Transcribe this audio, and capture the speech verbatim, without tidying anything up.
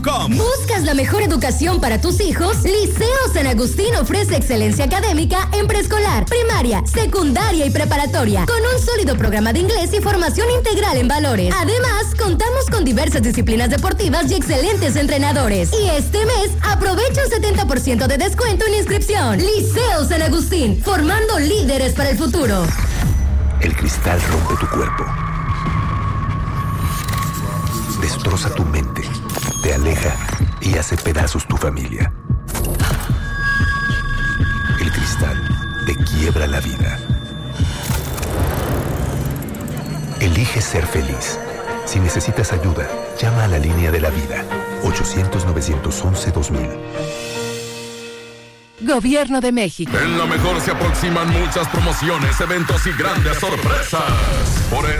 ¿Buscas la mejor educación para tus hijos? Liceo San Agustín ofrece excelencia académica en preescolar, primaria, secundaria y preparatoria, con un sólido programa de inglés y formación integral en valores. Además, contamos con diversas disciplinas deportivas y excelentes entrenadores. Y este mes, aprovecha un setenta por ciento de descuento en inscripción. Liceo San Agustín, formando líderes para el futuro. El cristal rompe tu cuerpo, destroza tu mente, te aleja y hace pedazos tu familia. El cristal te quiebra la vida. Elige ser feliz. Si necesitas ayuda, llama a la línea de la vida. ochocientos, novecientos once, dos mil. Gobierno de México. En lo mejor se aproximan muchas promociones, eventos y grandes sorpresas. Por eso